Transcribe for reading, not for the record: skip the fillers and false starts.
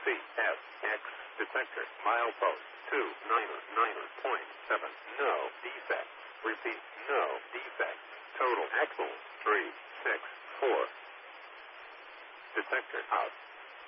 CFX detector. Milepost 299.7. No defect. Repeat, no defect. Total axle 364. Detector out.